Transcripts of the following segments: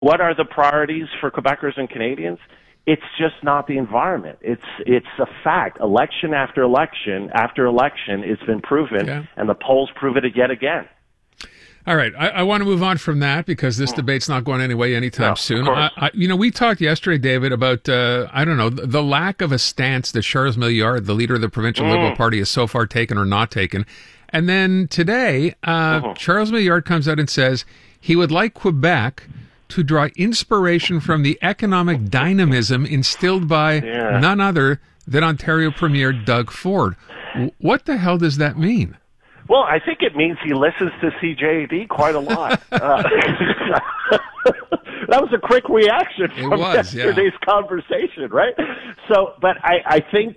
What are the priorities for Quebecers and Canadians? It's just not the environment. It's a fact. Election after election after election, it's been proven, and the polls prove it yet again. All right, I want to move on from that because this debate's not going anyway anytime soon. We talked yesterday, David, about the lack of a stance that Charles Milliard, the leader of the provincial Liberal Party, has so far taken or not taken. And then today, Charles Milliard comes out and says he would like Quebec to draw inspiration from the economic dynamism instilled by none other than Ontario Premier Doug Ford. What the hell does that mean? Well, I think it means he listens to CJAD quite a lot. That was a quick reaction from yesterday's conversation, right? So, but I think,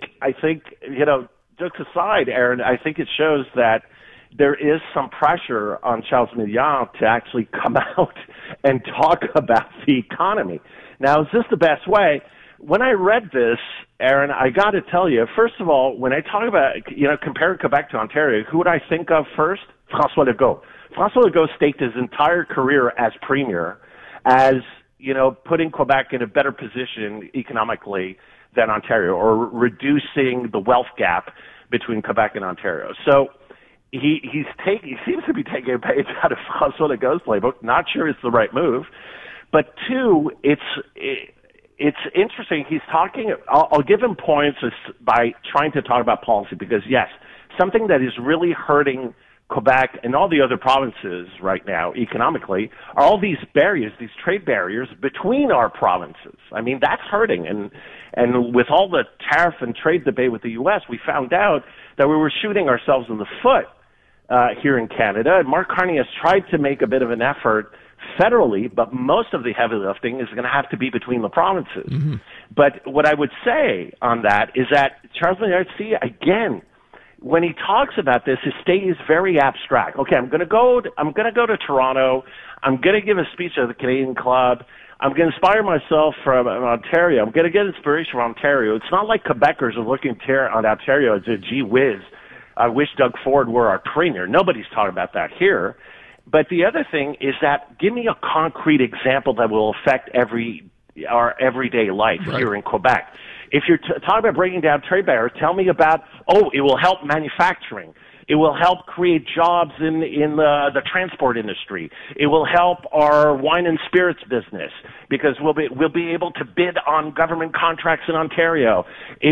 jokes aside, Aaron, I think it shows that there is some pressure on Charles Milliard to actually come out and talk about the economy. Now, is this the best way? When I read this, Aaron, I got to tell you, first of all, when I talk about, comparing Quebec to Ontario, who would I think of first? François Legault. François Legault staked his entire career as premier as, putting Quebec in a better position economically than Ontario, or reducing the wealth gap between Quebec and Ontario. So he seems to be taking a page out of François Legault's playbook. Not sure it's the right move. But two, it's interesting. He's talking, I'll give him points by trying to talk about policy because, yes, something that is really hurting Quebec and all the other provinces right now economically are all these barriers, these trade barriers between our provinces. I mean, that's hurting. And with all the tariff and trade debate with the U.S., we found out that we were shooting ourselves in the foot here in Canada. And Mark Carney has tried to make a bit of an effort federally, but most of the heavy lifting is going to have to be between the provinces. Mm-hmm. But what I would say on that is that Charles Milliard, again, when he talks about this, his stays very abstract. Okay, I'm going to go to Toronto. I'm going to give a speech at the Canadian Club. I'm going to inspire myself from Ontario. I'm going to get inspiration from Ontario. It's not like Quebecers are looking on Ontario as a gee whiz. I wish Doug Ford were our premier. Nobody's talking about that here. But the other thing is that give me a concrete example that will affect our everyday life here in Quebec. If you're talking about breaking down trade barriers, tell me about, it will help manufacturing. It will help create jobs in the transport industry. It will help our wine and spirits business because we'll be able to bid on government contracts in Ontario.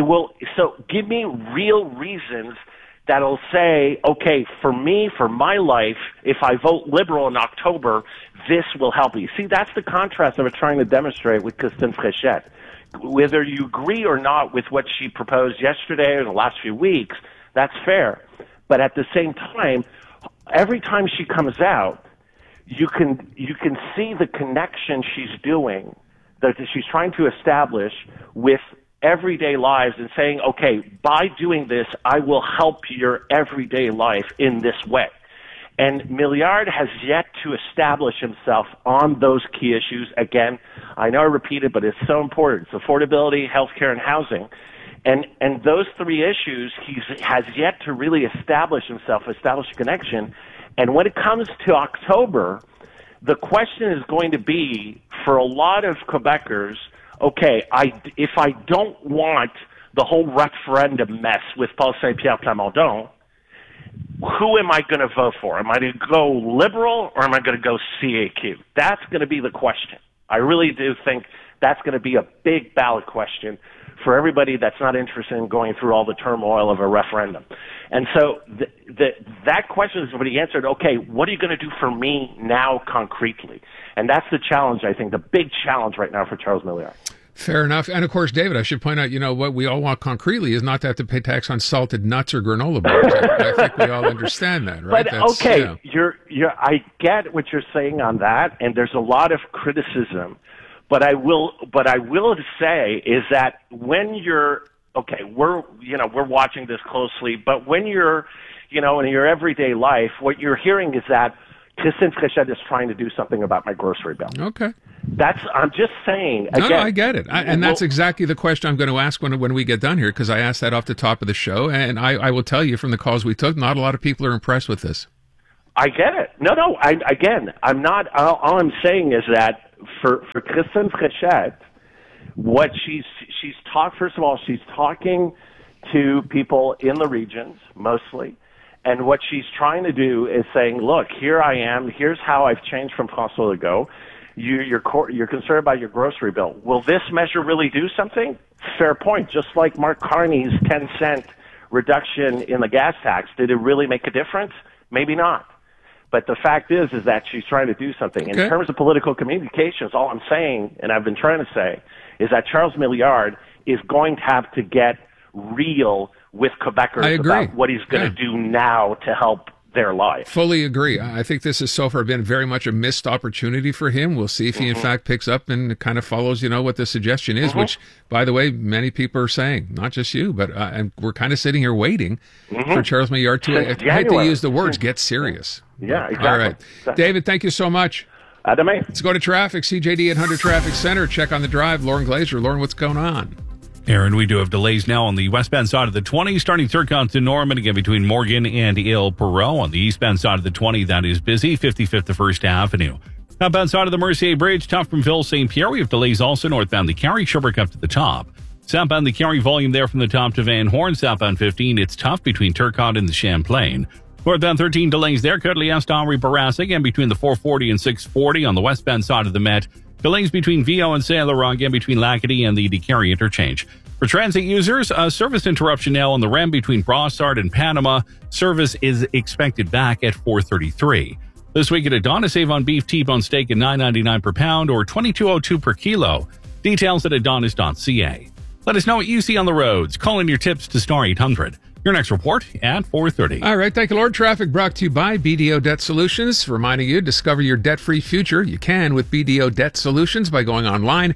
So give me real reasons that'll say, okay, for me, for my life, if I vote Liberal in October, this will help me. See, that's the contrast I was trying to demonstrate with Christine Fréchette. Whether you agree or not with what she proposed yesterday or the last few weeks, that's fair. But at the same time, every time she comes out, you can see the connection she's doing, that she's trying to establish with everyday lives and saying, okay, by doing this, I will help your everyday life in this way. And Milliard has yet to establish himself on those key issues. Again, I know I repeat it, but it's so important. It's affordability, healthcare, and housing. And those three issues, he has yet to really establish himself, establish a connection. And when it comes to October, the question is going to be, for a lot of Quebecers, okay, if I don't want the whole referendum mess with Paul Saint-Pierre Plamondon, who am I going to vote for? Am I going to go Liberal or am I going to go CAQ? That's going to be the question. I really do think that's going to be a big ballot question for everybody that's not interested in going through all the turmoil of a referendum. And so that question is going to be answered, okay, what are you going to do for me now concretely? And that's the challenge, I think, the big challenge right now for Charles Milliard. Fair enough. And of course, David, I should point out, what we all want concretely is not to have to pay tax on salted nuts or granola bars. I think we all understand that, right? But I get what you're saying on that, and there's a lot of criticism. But I will say is that when you're we're watching this closely, but when you're in your everyday life, what you're hearing is that Christine Fréchette is trying to do something about my grocery bill. Okay. I'm just saying. Again, no, I get it. And that's exactly the question I'm going to ask when we get done here, because I asked that off the top of the show. And I will tell you from the calls we took, not a lot of people are impressed with this. I get it. No, I'm not. All I'm saying is that for Christine Fréchette, what she's first of all, she's talking to people in the regions mostly. And what she's trying to do is saying, look, here I am. Here's how I've changed from François Legault. You're concerned about your grocery bill. Will this measure really do something? Fair point. Just like Mark Carney's 10-cent reduction in the gas tax, did it really make a difference? Maybe not. But the fact is that she's trying to do something. In terms of political communications, all I'm saying, and I've been trying to say, is that Charles Milliard is going to have to get real with Quebecers about what he's going to do now to help their life. Fully agree. I think this has so far been very much a missed opportunity for him. We'll see if he in fact picks up and kind of follows, what the suggestion is, which, by the way, many people are saying, not just you, but and we're kind of sitting here waiting for Charles Milliard to, I hate to use the words, get serious. Yeah, exactly. All right. David, thank you so much. Adame. Let's go to traffic. CJD 800 Traffic Center. Check on the drive. Lauren Glazer. Lauren, what's going on? Aaron, we do have delays now on the westbound side of the 20, starting Turcotte to Norman, again between Morgan and Ile-Perrot. On the eastbound side of the 20, that is busy, 55th to 1st Avenue. Southbound side of the Mercier Bridge, tough from Ville St. Pierre. We have delays also northbound the Carrie, Sherbrooke up to the top. Southbound the Carrie, volume there from the top to Van Horn. Southbound 15, it's tough between Turcotte and the Champlain. Northbound 13, delays there, Côte-Liest, Henri Barras, again between the 440 and 640 on the westbound side of the Met. Delays between Viau and Saint-Laurent, again between Lacadie and the Carrie interchange. For transit users, a service interruption now on the REM between Brossard and Panama. Service is expected back at 4:33. This week at Adonis, save on beef T-bone steak at $9.99 per pound or $22.02 per kilo. Details at adonis.ca. Let us know what you see on the roads. Call in your tips to Star 800. Your next report at 4:30. All right. Thank you, Lord. Traffic brought to you by BDO Debt Solutions. Reminding you, discover your debt-free future. You can with BDO Debt Solutions by going online,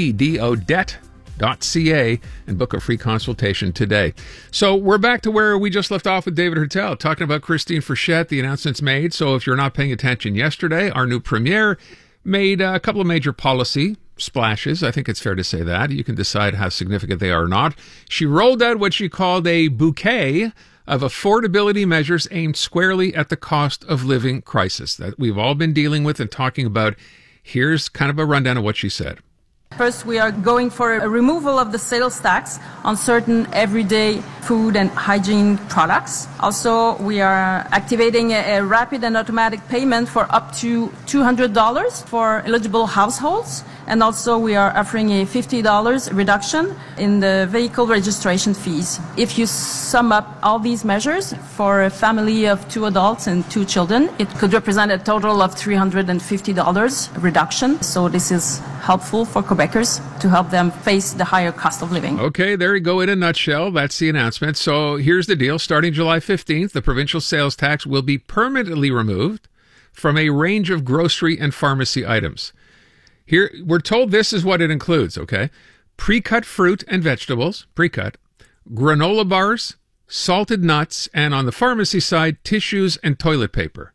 bdodebt.ca, and book a free consultation today. So we're back to where we just left off with David Hertel, talking about Christine Fréchette, the announcements made. So if you're not paying attention yesterday, our new premier made a couple of major policy splashes. I think it's fair to say that. You can decide how significant they are or not. She rolled out what she called a bouquet of affordability measures aimed squarely at the cost of living crisis that we've all been dealing with and talking about. Here's kind of a rundown of what she said. First, we are going for a removal of the sales tax on certain everyday food and hygiene products. Also, we are activating a rapid and automatic payment for up to $200 for eligible households. And also, we are offering a $50 reduction in the vehicle registration fees. If you sum up all these measures for a family of 2 adults and 2 children, it could represent a total of $350 reduction. So this is helpful for Quebecers to help them face the higher cost of living. Okay, there you go in a nutshell. That's the announcement. So here's the deal. Starting July 15th, the provincial sales tax will be permanently removed from a range of grocery and pharmacy items. Here, we're told this is what it includes, okay? Pre-cut fruit and vegetables, pre-cut, granola bars, salted nuts, and on the pharmacy side, tissues and toilet paper.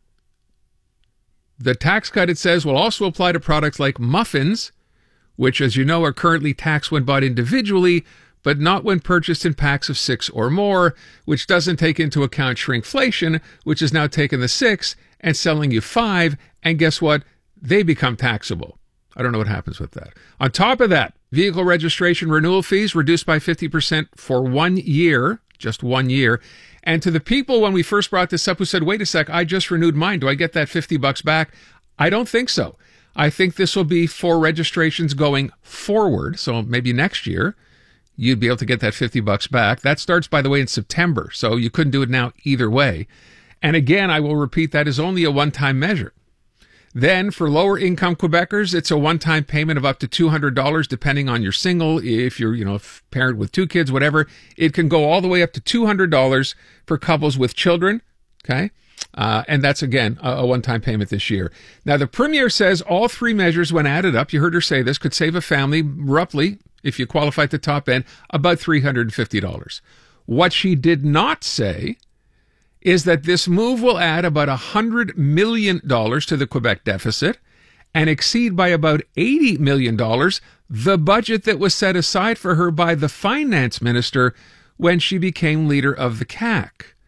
The tax cut, it says, will also apply to products like muffins, which, as you know, are currently taxed when bought individually, but not when purchased in packs of 6 or more, which doesn't take into account shrinkflation, which is now taking the 6 and selling you 5, and guess what? They become taxable. I don't know what happens with that. On top of that, vehicle registration renewal fees reduced by 50% for 1 year, just 1 year. And to the people when we first brought this up who said, wait a sec, I just renewed mine. Do I get that $50 back? I don't think so. I think this will be for registrations going forward. So maybe next year, you'd be able to get that $50 back. That starts, by the way, in September. So you couldn't do it now either way. And again, I will repeat, that is only a one-time measure. Then for lower income Quebecers, it's a one-time payment of up to $200, depending on your single. If you're, parent with 2 kids, whatever, it can go all the way up to $200 for couples with children. Okay. And that's, again, a one-time payment this year. Now, the premier says all 3 measures, when added up, you heard her say this, could save a family roughly, if you qualify at the top end, about $350. What she did not say is that this move will add about $100 million to the Quebec deficit and exceed by about $80 million the budget that was set aside for her by the finance minister when she became leader of the CAQ.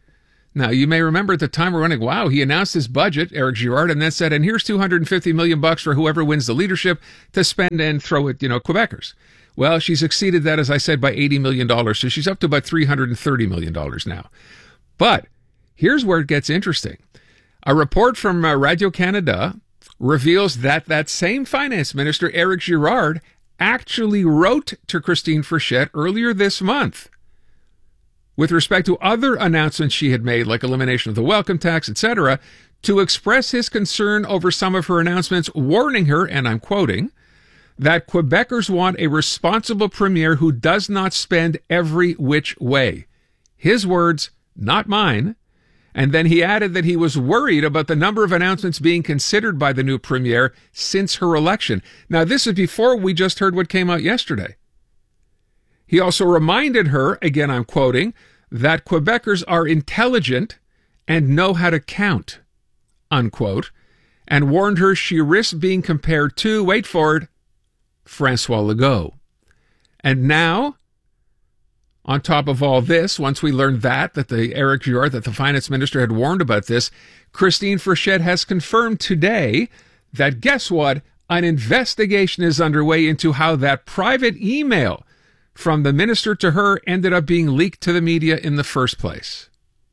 Now, you may remember at the time we're running, wow, he announced his budget, Eric Girard, and then said, and here's $250 million for whoever wins the leadership to spend and throw at, Quebecers. Well, she's exceeded that, as I said, by $80 million. So she's up to about $330 million now. But here's where it gets interesting. A report from Radio-Canada reveals that that same finance minister, Eric Girard, actually wrote to Christine Frechette earlier this month with respect to other announcements she had made, like elimination of the welcome tax, etc., to express his concern over some of her announcements, warning her, and I'm quoting, that Quebecers want a responsible premier who does not spend every which way. His words, not mine. And then he added that he was worried about the number of announcements being considered by the new premier since her election. Now, this is before we just heard what came out yesterday. He also reminded her, again I'm quoting, that Quebecers are intelligent and know how to count, unquote, and warned her she risks being compared to, wait for it, Francois Legault. And now, on top of all this, once we learned that the Eric Girard, that the finance minister had warned about this, Christine Frechette has confirmed today that, guess what, an investigation is underway into how that private email from the minister to her ended up being leaked to the media in the first place.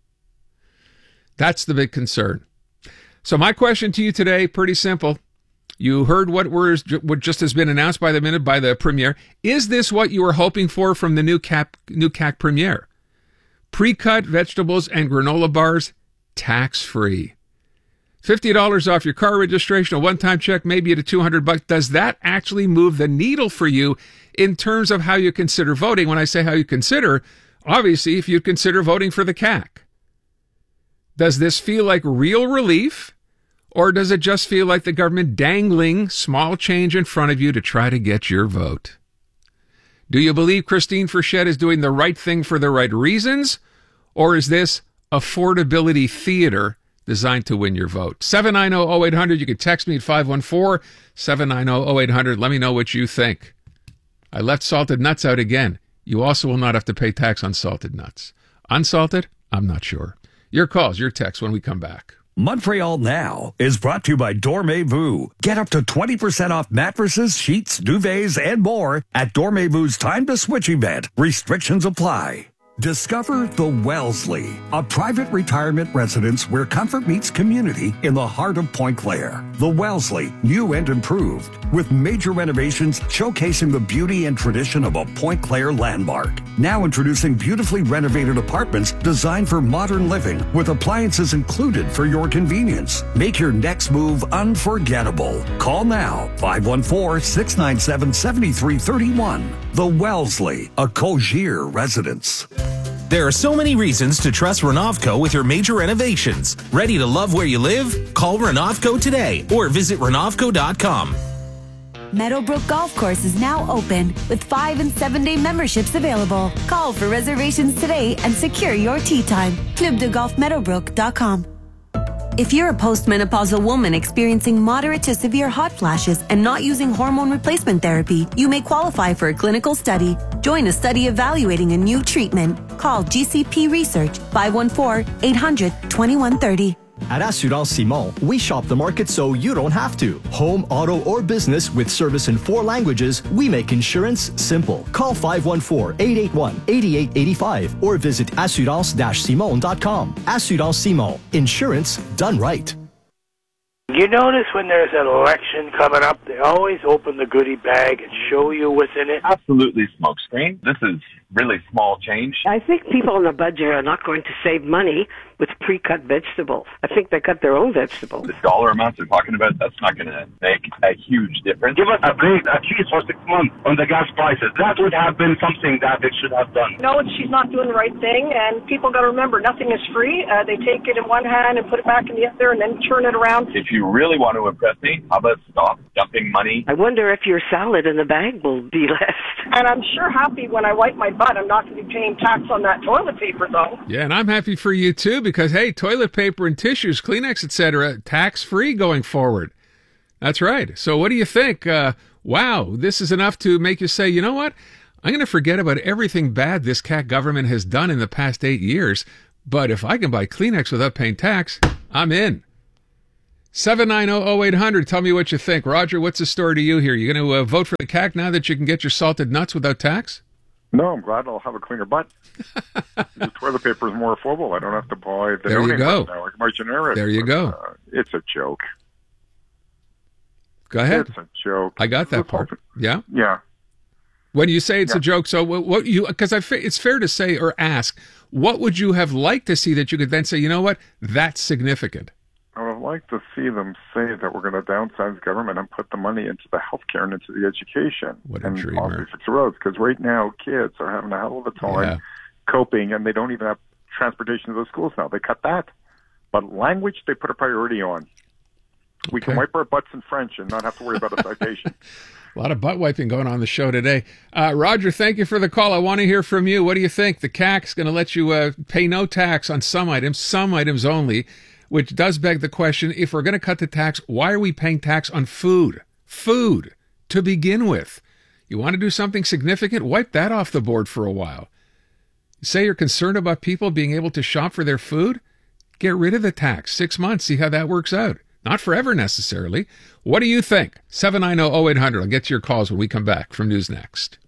That's the big concern. So my question to you today, pretty simple. You heard what just has been announced by the premier. Is this what you were hoping for from the new CAQ premier? Pre-cut vegetables and granola bars, tax-free. $50 off your car registration, a one-time check, maybe at $200. Does that actually move the needle for you in terms of how you consider voting? When I say how you consider, obviously, if you consider voting for the CAQ. Does this feel like real relief? Or does it just feel like the government dangling small change in front of you to try to get your vote? Do you believe Christine Frechette is doing the right thing for the right reasons? Or is this affordability theater designed to win your vote? 790-0800. You can text me at 514-790-0800. Let me know what you think. I left salted nuts out again. You also will not have to pay tax on salted nuts. Unsalted? I'm not sure. Your calls, your texts when we come back. Montreal Now is brought to you by Dormez-vous. Get up to 20% off mattresses, sheets, duvets, and more at Dormez-vou's Time to Switch event. Restrictions apply. Discover the Wellesley, a private retirement residence where comfort meets community in the heart of Point Claire. The Wellesley, new and improved, with major renovations showcasing the beauty and tradition of a Point Claire landmark. Now introducing beautifully renovated apartments designed for modern living with appliances included for your convenience. Make your next move unforgettable. Call now, 514-697-7331. The Wellesley, a Cogir residence. There are so many reasons to trust Renovco with your major renovations. Ready to love where you live? Call Renovco today or visit Renovco.com. Meadowbrook Golf Course is now open with 5- and 7-day memberships available. Call for reservations today and secure your tee time. ClubDeGolfMeadowbrook.com. If you're a postmenopausal woman experiencing moderate to severe hot flashes and not using hormone replacement therapy, you may qualify for a clinical study. Join a study evaluating a new treatment. Call GCP Research 514-800-2130. At Assurance Simon, we shop the market so you don't have to. Home, auto, or business with service in 4 languages, we make insurance simple. Call 514-881-8885 or visit assurance-simon.com. Assurance Simon. Insurance done right. You notice when there's an election coming up, they always open the goodie bag and show you what's in it? Absolutely smokescreen. This is really small change. I think people on the budget are not going to save money with pre-cut vegetables. I think they cut their own vegetables. The dollar amounts they're talking about, that's not going to make a huge difference. Give us a break, at least for 6 months, on the gas prices. That would have been something that they should have done. No, she's not doing the right thing, and people got to remember, nothing is free. They take it in one hand and put it back in the other and then turn it around. If you really want to impress me, how about stop dumping money? I wonder if your salad in the bag will be less. And I'm sure happy when I wipe my butt. I'm not going to be paying tax on that toilet paper, though. Yeah, and I'm happy for you, too, because, hey, toilet paper and tissues, Kleenex, etc., tax-free going forward. That's right. So what do you think? Wow, this is enough to make you say, you know what? I'm going to forget about everything bad this CAQ government has done in the past 8 years. But if I can buy Kleenex without paying tax, I'm in. 790-0800. Tell me what you think. Roger, what's the story to you here? You going to vote for the CAC now that you can get your salted nuts without tax? No, I'm glad I'll have a cleaner butt. The toilet paper is more affordable. I don't have to buy the There you go. now, like my generic. There you go. It's a joke. Go ahead. It's a joke. I got that part. Yeah? Yeah. When you say it's a joke, so what you, because it's fair to say or ask, what would you have liked to see that you could then say, you know what, that's significant? I would like to see them say that we're going to downsize government and put the money into the healthcare and into the education and also fix the roads. Because right now, kids are having a hell of a time coping, and they don't even have transportation to the schools now. They cut that. But language, they put a priority on. We can wipe our butts in French and not have to worry about a citation. A lot of butt wiping going on the show today. Roger, thank you for the call. I want to hear from you. What do you think? The CAC's going to let you pay no tax on some items only, which does beg the question, if we're going to cut the tax, why are we paying tax on food? Food, to begin with. You want to do something significant? Wipe that off the board for a while. Say you're concerned about people being able to shop for their food? Get rid of the tax. 6 months, see how that works out. Not forever, necessarily. What do you think? 790-0800. I'll get to your calls when we come back from News Next.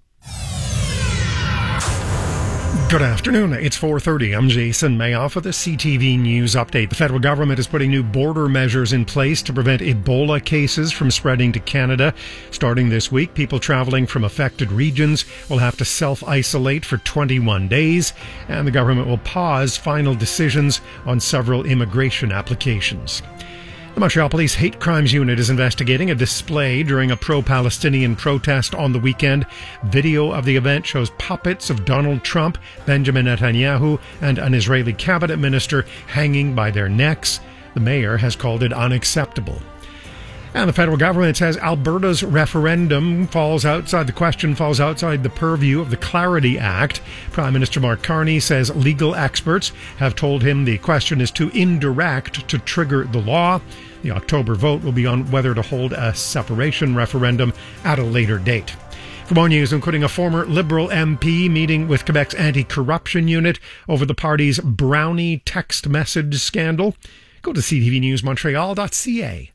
Good afternoon. It's 4:30. I'm Jason Mayoff with a CTV News update. The federal government is putting new border measures in place to prevent Ebola cases from spreading to Canada. Starting this week, people traveling from affected regions will have to self-isolate for 21 days, and the government will pause final decisions on several immigration applications. The Montreal Police Hate Crimes Unit is investigating a display during a pro-Palestinian protest on the weekend. Video of the event shows puppets of Donald Trump, Benjamin Netanyahu, and an Israeli cabinet minister hanging by their necks. The mayor has called it unacceptable. And the federal government says Alberta's referendum falls outside the purview of the Clarity Act. Prime Minister Mark Carney says legal experts have told him the question is too indirect to trigger the law. The October vote will be on whether to hold a separation referendum at a later date. For more news, including a former Liberal MP meeting with Quebec's anti-corruption unit over the party's Brownie text message scandal, go to ctvnewsmontreal.ca.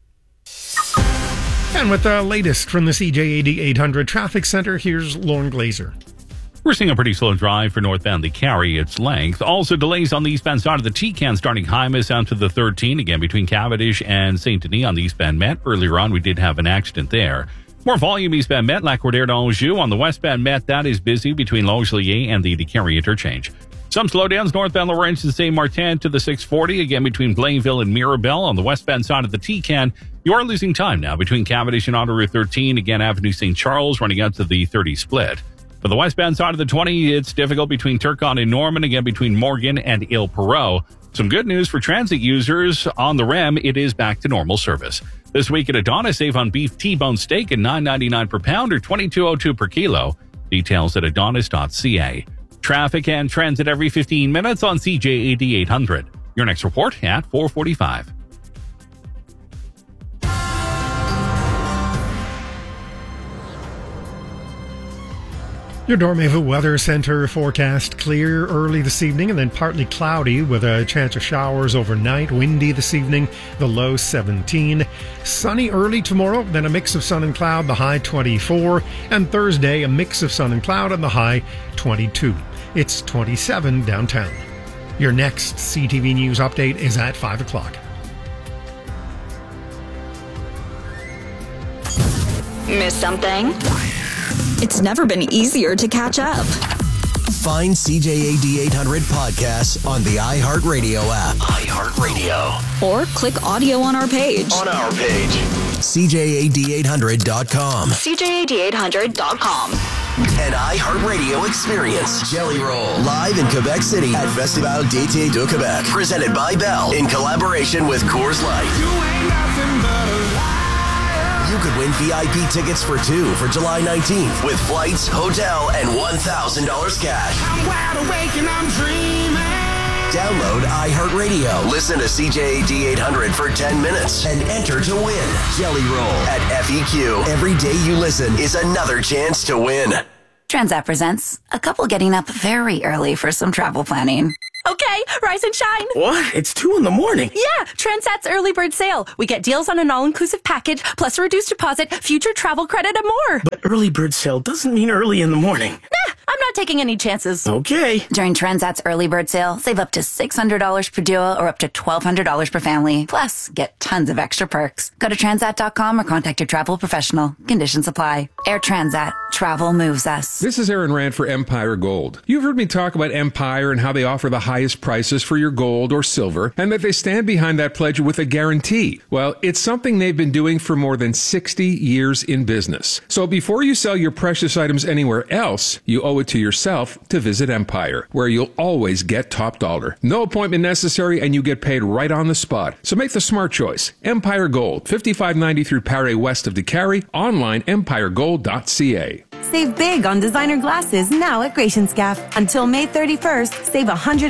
And with the latest from the CJAD 800 Traffic Center, here's Lauren Glazer. We're seeing a pretty slow drive for northbound the Carry its length. Also delays on the eastbound side of the T-Can starting Hymas out to the 13, again between Cavendish and St. Denis on the eastbound Met. Earlier on, we did have an accident there. More volume eastbound Met, Lac-Roder to Anjou. On the westbound Met, that is busy between Longueuil and the Carry interchange. Some slowdowns northbound Lawrence and St. Martin to the 640, again between Blainville and Mirabel. On the westbound side of the T-Can, you are losing time now between Cavendish and Autoroute 13, again Avenue St. Charles running out to the 30 split. For the westbound side of the 20, it's difficult between Turcotte and Norman, again between Morgan and Ile-Perrot. Some good news for transit users on the REM, it is back to normal service. This week at Adonis, save on beef T-bone steak at $9.99 per pound or $22.02 per kilo. Details at adonis.ca. Traffic and transit every 15 minutes on CJAD 800. Your next report at 4:45. Your Dormez-vous Weather Center forecast: clear early this evening and then partly cloudy with a chance of showers overnight. Windy this evening, the low 17. Sunny early tomorrow, then a mix of sun and cloud, the high 24. And Thursday, a mix of sun and cloud and the high 22. It's 27 downtown. Your next CTV News update is at 5 o'clock. Miss something? It's never been easier to catch up. Find CJAD 800 podcasts on the iHeartRadio app. iHeartRadio. Or click audio on our page. On our page. CJAD800.com. CJAD800.com. An iHeartRadio experience. Jelly Roll. Live in Quebec City at Festival d'été de Québec. Presented by Bell in collaboration with Coors Light. You could win VIP tickets for two for July 19th with flights, hotel, and $1,000 cash. I'm wide awake and I'm dreaming. Download iHeartRadio. Listen to CJAD 800 for 10 minutes and enter to win. Jelly Roll at FEQ. Every day you listen is another chance to win. Transat presents a couple getting up very early for some travel planning. Okay, rise and shine. What? It's 2 in the morning. Yeah, Transat's early bird sale. We get deals on an all-inclusive package, plus a reduced deposit, future travel credit, and more. But early bird sale doesn't mean early in the morning. Nah, I'm not taking any chances. Okay. During Transat's early bird sale, save up to $600 per duo or up to $1,200 per family. Plus, get tons of extra perks. Go to Transat.com or contact your travel professional. Conditions apply. Air Transat. Travel moves us. This is Aaron Rand for Empire Gold. You've heard me talk about Empire and how they offer the highest prices for your gold or silver, and that they stand behind that pledge with a guarantee. Well, it's something they've been doing for more than 60 years in business. So before you sell your precious items anywhere else, you owe it to yourself to visit Empire, where you'll always get top dollar. No appointment necessary, and you get paid right on the spot. So make the smart choice. Empire Gold, 5593 Paré west of DeCarry, online empiregold.ca. Save big on designer glasses now at Gratianscaf. Until May 31st, save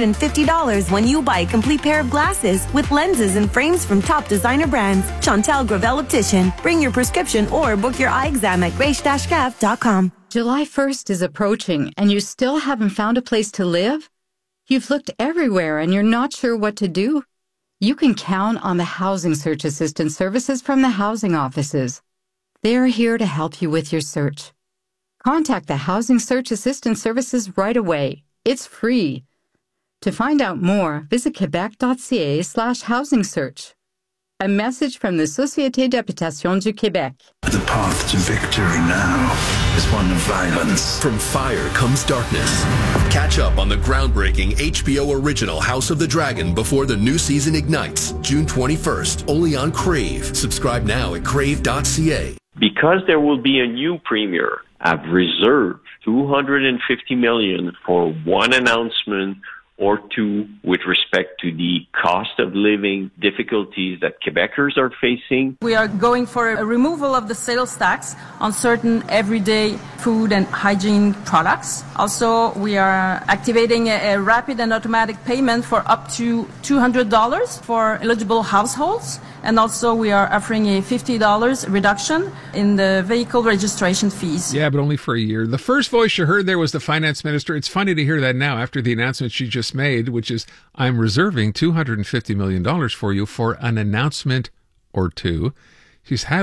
$150 when you buy a complete pair of glasses with lenses and frames from top designer brands. Chantal Gravel Optician. Bring your prescription or book your eye exam at grace-scaf.com. July 1st is approaching and you still haven't found a place to live? You've looked everywhere and you're not sure what to do? You can count on the Housing Search Assistance services from the housing offices. They're here to help you with your search. Contact the Housing Search Assistance Services right away. It's free. To find out more, visit quebec.ca/housing search. A message from the Société d'Habitation du Québec. The path to victory now is one of violence. From fire comes darkness. Catch up on the groundbreaking HBO original House of the Dragon before the new season ignites, June 21st, only on Crave. Subscribe now at crave.ca. Because there will be a new premier, I've reserved $250 million for one announcement or two with respect to the cost of living difficulties that Quebecers are facing. We are going for a removal of the sales tax on certain everyday food and hygiene products. Also, we are activating a rapid and automatic payment for up to $200 for eligible households. And also, we are offering a $50 reduction in the vehicle registration fees. Yeah, but only for a year. The first voice you heard there was the finance minister. It's funny to hear that now after the announcement she just made, which is, I'm reserving $250 million for you for an announcement or two. She's had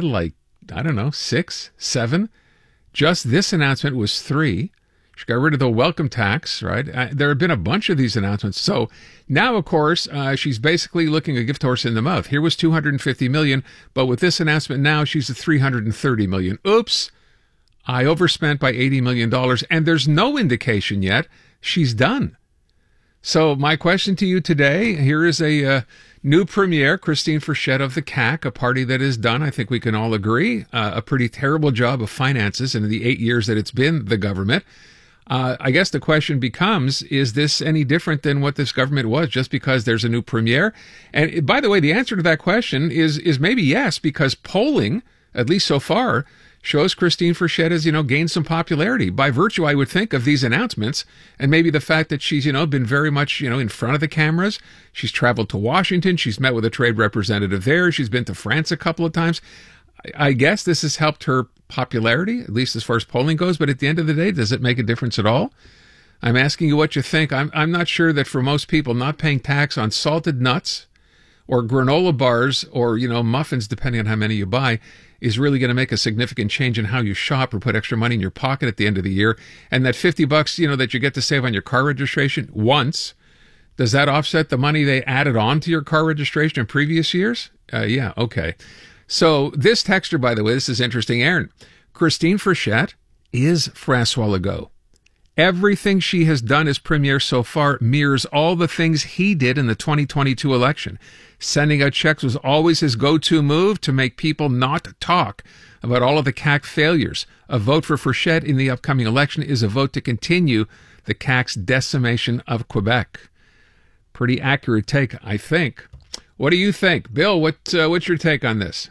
6, 7. Just this announcement was 3. She got rid of the welcome tax, right? There have been a bunch of these announcements. So now, of course, she's basically looking a gift horse in the mouth. Here was $250 million, but with this announcement now, she's at $330 million. Oops, I overspent by $80 million, and there's no indication yet she's done. So my question to you today, here is a new premier, Christine Frechette of the CAQ, a party that has done, I think we can all agree, a pretty terrible job of finances in the 8 years that it's been the government. I guess the question becomes, is this any different than what this government was just because there's a new premier? And by the way, the answer to that question is maybe yes, because polling, at least so far, shows Christine Frechette has, gained some popularity by virtue, I would think, of these announcements and maybe the fact that she's, been very much, in front of the cameras. She's traveled to Washington. She's met with a trade representative there. She's been to France a couple of times. I guess this has helped her popularity, at least as far as polling goes. But at the end of the day, does it make a difference at all? I'm asking you what you think. I'm not sure that for most people, not paying tax on salted nuts or granola bars or, muffins, depending on how many you buy, is really going to make a significant change in how you shop or put extra money in your pocket at the end of the year. And that $50, that you get to save on your car registration once, does that offset the money they added on to your car registration in previous years? Yeah, okay. So this texter, by the way, this is interesting. Aaron, Christine Frechette is François Legault. Everything she has done as premier so far mirrors all the things he did in the 2022 election. Sending out checks was always his go-to move to make people not talk about all of the CAQ failures. A vote for Frechette in the upcoming election is a vote to continue the CAQ's decimation of Quebec. Pretty accurate take, I think. What do you think? Bill, what's your take on this?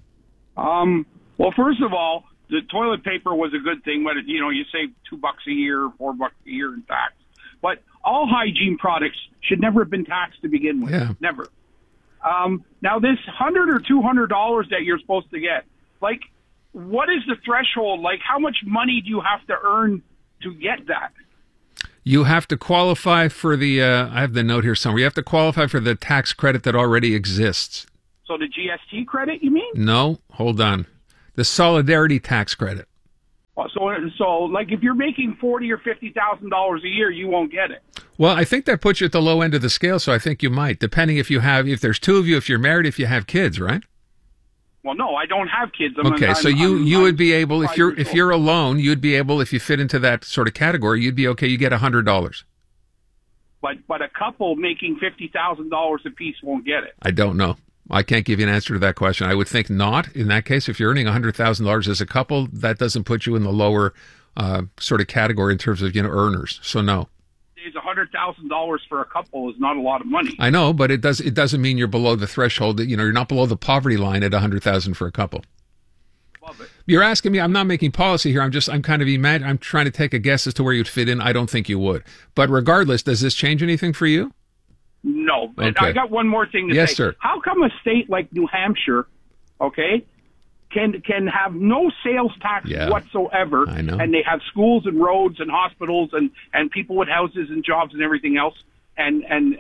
Well, first of all, the toilet paper was a good thing, but you save $2 a year, $4 a year in tax. But all hygiene products should never have been taxed to begin with. Yeah. Never. Now this $100 or $200 that you're supposed to get, what is the threshold? How much money do you have to earn to get that? You have to qualify for the, I have the note here somewhere, you have to qualify for the tax credit that already exists. So the GST credit, you mean? No, hold on. The Solidarity Tax Credit. So like if you're making $40,000 or $50,000 a year, you won't get it. Well, I think that puts you at the low end of the scale, so I think you might, depending if there's two of you, if you're married, if you have kids, right? Well, no, I don't have kids. So you would be able, if you're alone, you'd be able, if you fit into that sort of category, you'd be okay. You get $100. But a couple making $50,000 apiece won't get it. I don't know. I can't give you an answer to that question. I would think not. In that case, if you're earning $100,000 as a couple, that doesn't put you in the lower sort of category in terms of earners. So no. $100,000 for a couple is not a lot of money. I know, but it doesn't mean you're below the threshold. You're not below the poverty line at $100,000 for a couple. Love it. You're asking me. I'm not making policy here. I'm trying to take a guess as to where you'd fit in. I don't think you would. But regardless, does this change anything for you? No. Okay. I got one more thing to say. Yes, sir. How come a state like New Hampshire, can have no sales tax whatsoever, I know. and they have schools and roads and hospitals and people with houses and jobs and everything else, and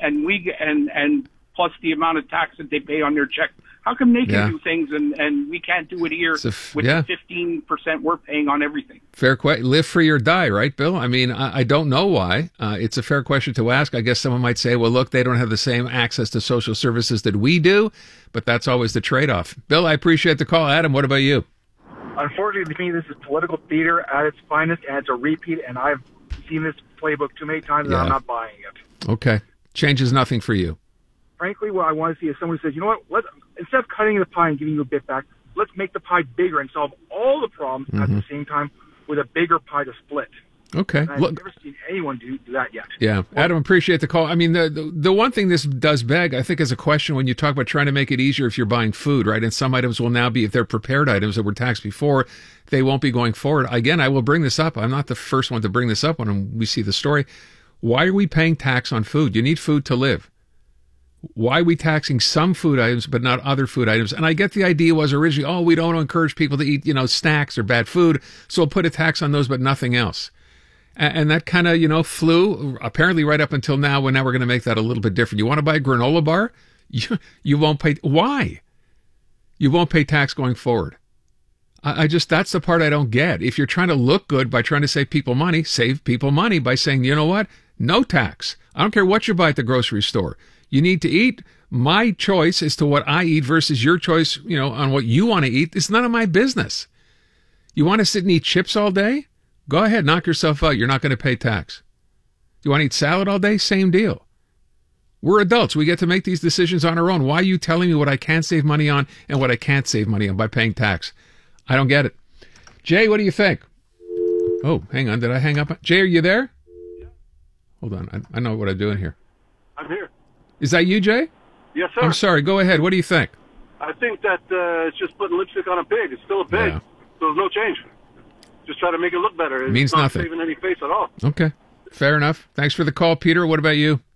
plus the amount of tax that they pay on their check? How come they can do things and we can't do it here with the 15% we're paying on everything? Fair question. Live free or die, right, Bill? I mean, I don't know why. It's a fair question to ask. I guess someone might say, well, look, they don't have the same access to social services that we do, but that's always the trade-off. Bill, I appreciate the call. Adam, what about you? Unfortunately, to me, this is political theater at its finest, and it's a repeat, and I've seen this playbook too many times, and I'm not buying it. Okay. Changes nothing for you. Frankly, what I want to see is someone who says, you know what, instead of cutting the pie and giving you a bit back, let's make the pie bigger and solve all the problems at the same time with a bigger pie to split. Okay. And I've never seen anyone do that yet. Yeah. Adam, appreciate the call. I mean, the one thing this does beg, I think, is a question when you talk about trying to make it easier if you're buying food, right? And some items will now be, if they're prepared items that were taxed before, they won't be going forward. Again, I will bring this up. I'm not the first one to bring this up when we see the story. Why are we paying tax on food? You need food to live. Why are we taxing some food items but not other food items? And I get the idea was originally, we don't encourage people to eat, snacks or bad food, so we'll put a tax on those but nothing else. And that kind of, flew apparently right up until now, when now we're going to make that a little bit different. You want to buy a granola bar? You won't pay. Why? You won't pay tax going forward. That's the part I don't get. If you're trying to look good by trying to save people money by saying, you know what? No tax. I don't care what you buy at the grocery store. You need to eat. My choice as to what I eat versus your choice, on what you want to eat. It's none of my business. You want to sit and eat chips all day? Go ahead, knock yourself out. You're not going to pay tax. You want to eat salad all day? Same deal. We're adults. We get to make these decisions on our own. Why are you telling me what I can save money on and what I can't save money on by paying tax? I don't get it. Jay, what do you think? Oh, hang on. Did I hang up? Jay, are you there? Yeah. Hold on. I know what I'm doing here. I'm here. Is that you, Jay? Yes, sir. I'm sorry. Go ahead. What do you think? I think that it's just putting lipstick on a pig. It's still a pig. Yeah. So there's no change. Just try to make it look better. It means not nothing. Saving any face at all. Okay. Fair enough. Thanks for the call, Peter. What about you?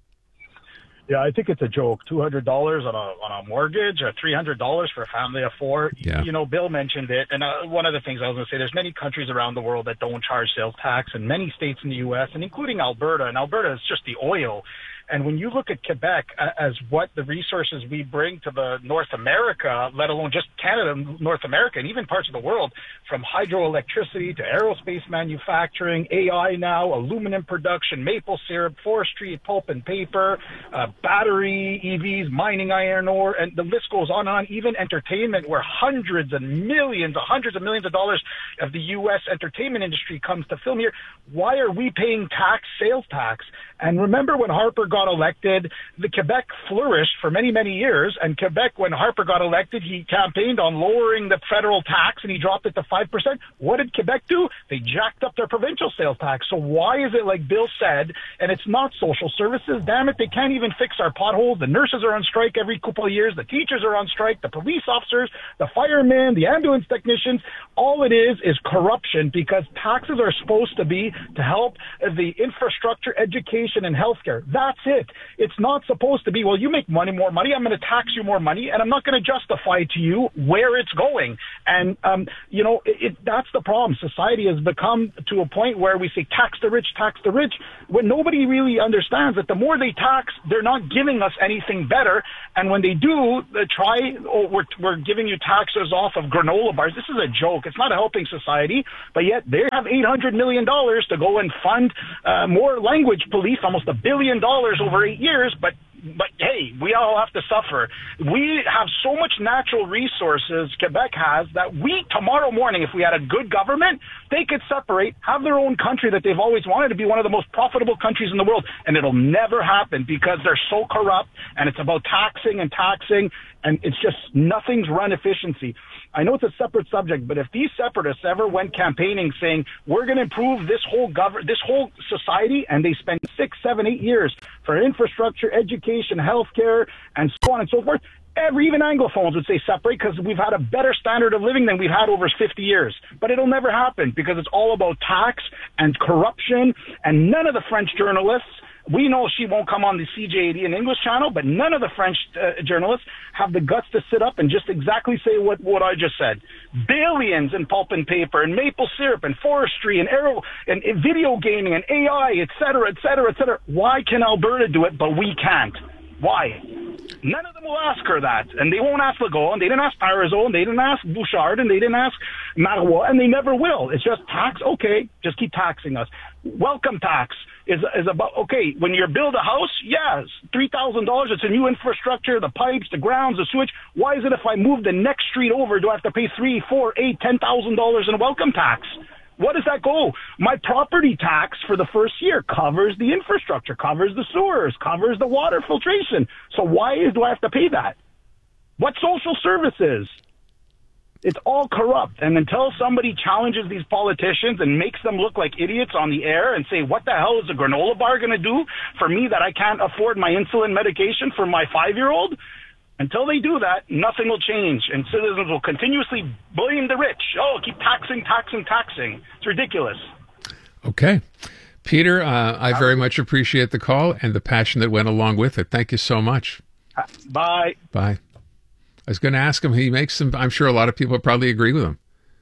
Yeah, I think it's a joke. $200 on a mortgage, or $300 for a family of four. Yeah. Bill mentioned it, and one of the things I was going to say, there's many countries around the world that don't charge sales tax, and many states in the U.S., and including Alberta. And Alberta is just the oil. And when you look at Quebec as what the resources we bring to the North America, let alone just Canada, North America, and even parts of the world, from hydroelectricity to aerospace manufacturing, AI now, aluminum production, maple syrup, forestry, pulp and paper, battery, EVs, mining iron ore, and the list goes on and on, even entertainment, where hundreds of millions of dollars of the U.S. entertainment industry comes to film here. Why are we paying sales tax? And remember when Harper got elected, the Quebec flourished for many, many years. And Quebec, when Harper got elected, he campaigned on lowering the federal tax and he dropped it to 5%. What did Quebec do? They jacked up their provincial sales tax. So why is it, like Bill said, and it's not social services? Damn it, they can't even fix our potholes. The nurses are on strike every couple of years. The teachers are on strike. The police officers, the firemen, the ambulance technicians. All it is corruption, because taxes are supposed to be to help the infrastructure, education, and healthcare. That's it. It's not supposed to be, well, you make more money, I'm going to tax you more money, and I'm not going to justify to you where it's going. And, that's the problem. Society has become to a point where we say tax the rich, when nobody really understands that the more they tax, they're not giving us anything better. And when they do, we're giving you taxes off of granola bars. This is a joke. It's not helping society, but yet they have $800 million to go and fund more language police, almost $1 billion over 8 years, but hey, we all have to suffer. We have so much natural resources, Quebec has, that tomorrow morning, if we had a good government, they could separate, have their own country that they've always wanted to be one of the most profitable countries in the world. And it'll never happen because they're so corrupt, and it's about taxing, and it's just nothing's run efficiency. I know it's a separate subject, but if these separatists ever went campaigning saying, we're going to improve this whole society, and they spend 6, 7, 8 years for infrastructure, education, healthcare, and so on and so forth, even Anglophones would say separate because we've had a better standard of living than we've had over 50 years. But it'll never happen because it's all about tax and corruption, and none of the French journalists, we know she won't come on the CJAD in English channel, but none of the French journalists have the guts to sit up and just exactly say what I just said. Billions in pulp and paper and maple syrup and forestry and video gaming and AI, et cetera, et cetera, et cetera. Why can Alberta do it, but we can't? Why? None of them will ask her that. And they won't ask Legault, and they didn't ask Parizeau, and they didn't ask Bouchard, and they didn't ask Marois, and they never will. It's just tax. Okay, just keep taxing us. Welcome tax is about, okay, when you build a house, yes, $3,000, it's a new infrastructure, the pipes, the grounds, the sewage. Why is it if I move the next street over, do I have to pay $3,000, $4,000, $8,000, $10,000 in a welcome tax? What does that go? My property tax for the first year covers the infrastructure, covers the sewers, covers the water filtration. So why do I have to pay that? What social services? It's all corrupt. And until somebody challenges these politicians and makes them look like idiots on the air and say, what the hell is a granola bar going to do for me that I can't afford my insulin medication for my 5-year-old? Until they do that, nothing will change, and citizens will continuously blame the rich. Oh, keep taxing. It's ridiculous. Okay. Peter, I very much appreciate the call and the passion that went along with it. Thank you so much. Bye. Bye. I was going to ask him, he makes some, I'm sure a lot of people probably agree with him.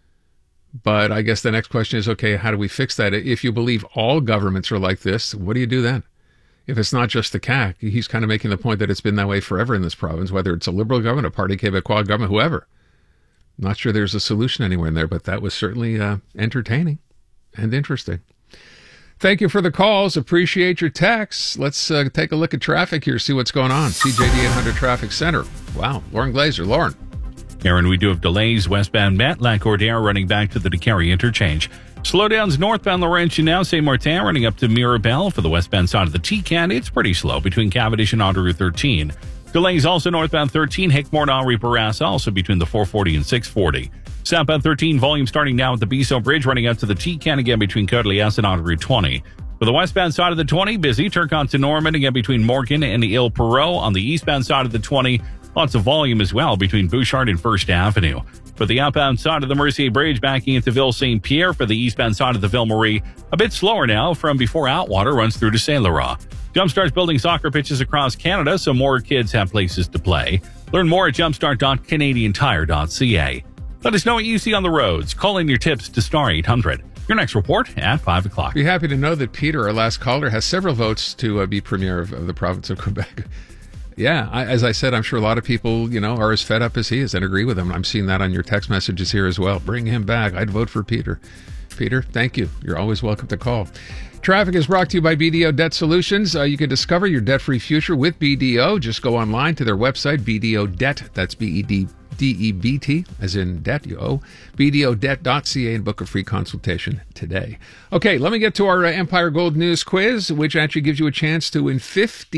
But I guess the next question is, okay, how do we fix that? If you believe all governments are like this, what do you do then? If it's not just the CAQ, he's kind of making the point that it's been that way forever in this province, whether it's a Liberal government, a Parti Québécois government, whoever. Not sure there's a solution anywhere in there, but that was certainly entertaining and interesting. Thank you for the calls. Appreciate your texts. Let's take a look at traffic here, see what's going on. CJD 800 Traffic Center. Wow. Lauren Glazer. Lauren. Aaron, we do have delays westbound Matlack-Cordero running back to the DeCarry interchange. Slowdowns northbound Laurentian now, St. Martin running up to Mirabel for the westbound side of the T-Can. It's pretty slow between Cavendish and Autoroute 13. Delays also northbound 13, Hickmore and Henri Bourassa, also between the 440 and 640. Southbound 13, volume starting now at the Biseau Bridge, running out to the T-Can again between Côte-Liesse and Autoroute 20. For the westbound side of the 20, busy. Turcotte to Norman again between Morgan and Ile-Perrot. On the eastbound side of the 20, lots of volume as well between Bouchard and First Avenue. For the outbound side of the Mercier Bridge, backing into Ville-Saint-Pierre. For the eastbound side of the Ville-Marie, a bit slower now from before Outwater runs through to Saint-Laurent. Jumpstart's building soccer pitches across Canada so more kids have places to play. Learn more at jumpstart.canadiantire.ca. Let us know what you see on the roads. Call in your tips to Star 800. Your next report at 5 o'clock. Be happy to know that Peter, our last caller, has several votes to be Premier of the province of Quebec. Yeah, as I said, I'm sure a lot of people, are as fed up as he is and agree with him. I'm seeing that on your text messages here as well. Bring him back. I'd vote for Peter. Peter, thank you. You're always welcome to call. Traffic is brought to you by BDO Debt Solutions. You can discover your debt-free future with BDO. Just go online to their website, BDO Debt. That's BEDEBT, as in debt you owe. BDOdebt.ca and book a free consultation today. Okay, let me get to our Empire Gold News quiz, which actually gives you a chance to win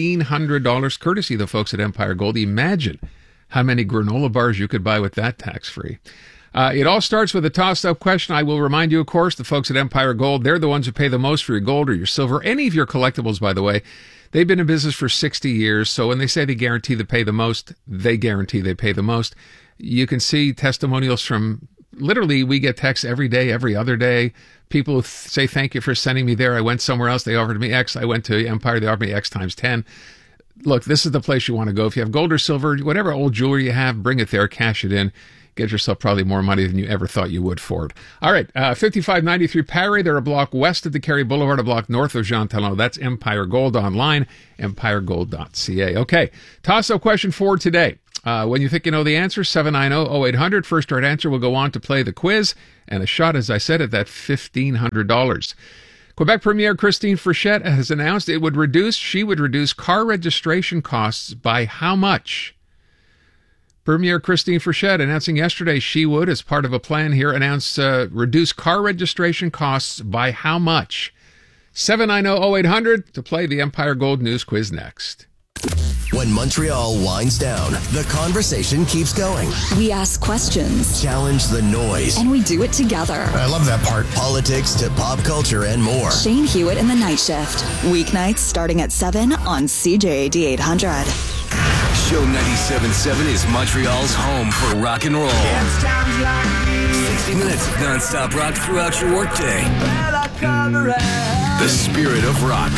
$1,500 courtesy of the folks at Empire Gold. Imagine how many granola bars you could buy with that tax-free. It all starts with a tossed-up question. I will remind you, of course, the folks at Empire Gold, they're the ones who pay the most for your gold or your silver, any of your collectibles, by the way. They've been in business for 60 years, so when they say they guarantee they pay the most, they guarantee they pay the most. You can see testimonials from literally, we get texts every day, every other day. People say, thank you for sending me there. I went somewhere else. They offered me X. I went to Empire. They offered me X times 10. Look, this is the place you want to go. If you have gold or silver, whatever old jewelry you have, bring it there, cash it in. Get yourself probably more money than you ever thought you would for it. All right, 5593 Parry. They're a block west of the Carey Boulevard, a block north of Jean Talon. That's Empire Gold online, empiregold.ca. Okay, toss-up question for today. When you think you know the answer, 790-0800. First right answer will go on to play the quiz, and a shot, as I said, at that $1,500. Quebec Premier Christine Frechette has announced she would reduce car registration costs by how much? Premier Christine Frechette announcing yesterday she would, as part of a plan here, reduce car registration costs by how much? 790-0800 to play the Empire Gold News Quiz next. When Montreal winds down, the conversation keeps going. We ask questions. Challenge the noise. And we do it together. I love that part. Politics to pop culture and more. Shane Hewitt in the Night Shift. Weeknights starting at 7 on CJAD 800. Show 97.7 is Montreal's home for rock and roll. 60 minutes of non-stop rock throughout your workday. The spirit of rock.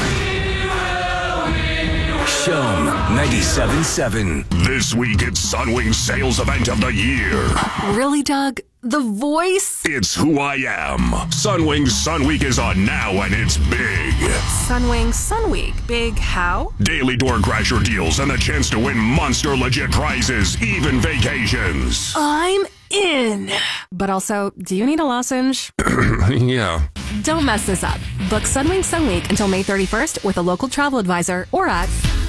Show 97.7. This week it's Sunwing's sales event of the year. Really, Doug? The voice? It's who I am. Sunwing's Sun Week is on now and it's big. Sunwing Sun Week. Big how? Daily door crasher deals and the chance to win monster legit prizes, even vacations. I'm in. But also, do you need a lozenge? Yeah. Don't mess this up. Book Sunwing Sun Week until May 31st with a local travel advisor or at...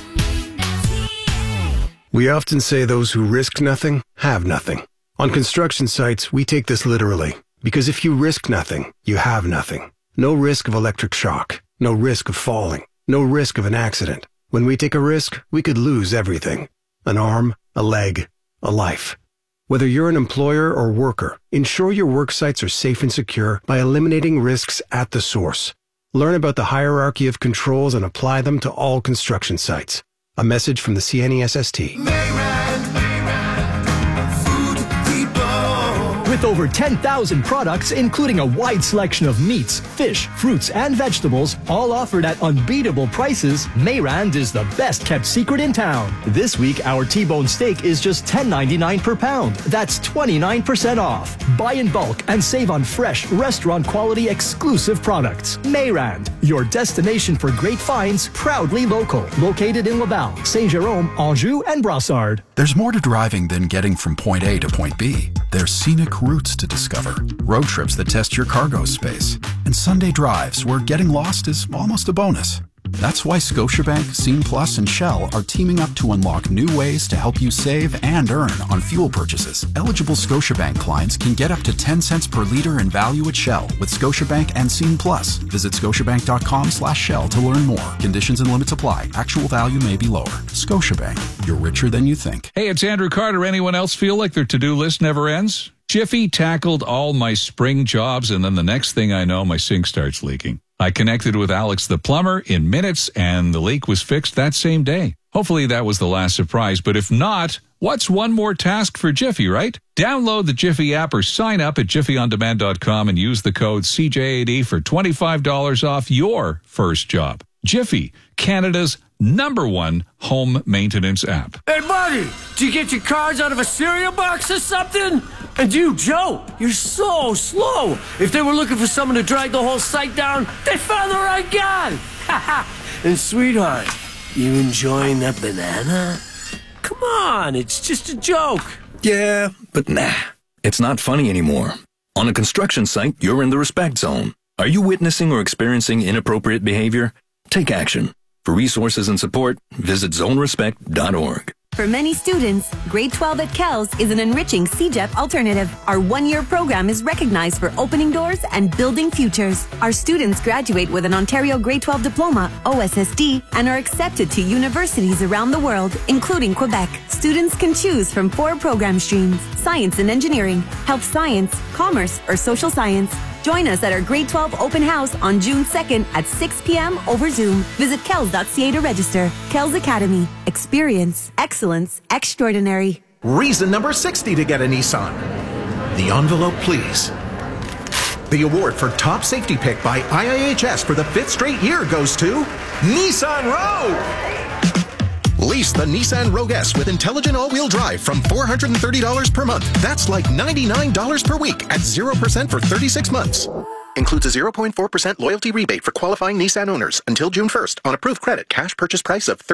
We often say those who risk nothing have nothing. On construction sites, we take this literally, because if you risk nothing, you have nothing. No risk of electric shock, no risk of falling, no risk of an accident. When we take a risk, we could lose everything. An arm, a leg, a life. Whether you're an employer or worker, ensure your work sites are safe and secure by eliminating risks at the source. Learn about the hierarchy of controls and apply them to all construction sites. A message from the CNESST. With over 10,000 products, including a wide selection of meats, fish, fruits, and vegetables, all offered at unbeatable prices, Mayrand is the best-kept secret in town. This week, our T-bone steak is just $10.99 per pound. That's 29% off. Buy in bulk and save on fresh, restaurant-quality, exclusive products. Mayrand, your destination for great finds, proudly local. Located in Laval, Saint-Jérôme, Anjou, and Brossard. There's more to driving than getting from point A to point B. There's scenic routes to discover, road trips that test your cargo space, and Sunday drives where getting lost is almost a bonus. That's why Scotiabank, Scene Plus, and Shell are teaming up to unlock new ways to help you save and earn on fuel purchases. Eligible Scotiabank clients can get up to 10 cents per liter in value at Shell with Scotiabank and Scene Plus. Visit scotiabank.com/Shell to learn more. Conditions and limits apply. Actual value may be lower. Scotiabank, you're richer than you think. Hey, it's Andrew Carter. Anyone else feel like their to-do list never ends? Jiffy tackled all my spring jobs, and then the next thing I know, my sink starts leaking. I connected with Alex the plumber in minutes, and the leak was fixed that same day. Hopefully that was the last surprise, but if not, what's one more task for Jiffy, right? Download the Jiffy app or sign up at jiffyondemand.com and use the code CJAD for $25 off your first job. Jiffy, Canada's #1 home maintenance app. Hey, buddy, did you get your cards out of a cereal box or something? And you, Joe, you're so slow. If they were looking for someone to drag the whole site down, they found the right guy. And sweetheart, you enjoying that banana? Come on, it's just a joke. Yeah, but nah, it's not funny anymore. On a construction site, you're in the respect zone. Are you witnessing or experiencing inappropriate behavior? Take action. For resources and support, visit zonerespect.org. For many students, grade 12 at Kells is an enriching CEGEP alternative. Our one-year program is recognized for opening doors and building futures. Our students graduate with an Ontario grade 12 diploma, OSSD, and are accepted to universities around the world, including Quebec. Students can choose from 4 program streams: science and engineering, health science, commerce, or social science. Join us at our grade 12 open house on June 2nd at 6 p.m. over Zoom. Visit kells.ca to register. Kells Academy. Experience. Excellence. Extraordinary. Reason number 60 to get a Nissan. The envelope, please. The award for top safety pick by IIHS for the 5th straight year goes to Nissan Rogue. Lease the Nissan Rogue S with intelligent all-wheel drive from $430 per month. That's like $99 per week at 0% for 36 months. Includes a 0.4% loyalty rebate for qualifying Nissan owners until June 1st on approved credit. Cash purchase price of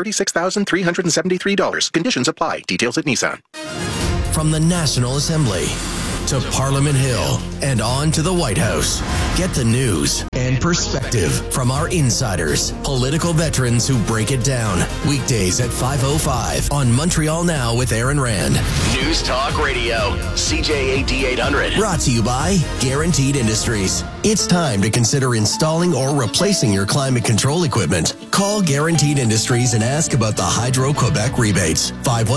$36,373. Conditions apply. Details at Nissan. From the National Assembly to Parliament Hill and on to the White House. Get the news and perspective from our insiders, political veterans who break it down. Weekdays at 5:05 on Montreal Now with Aaron Rand. News Talk Radio, CJAD 800. Brought to you by Guaranteed Industries. It's time to consider installing or replacing your climate control equipment. Call Guaranteed Industries and ask about the Hydro-Quebec rebates.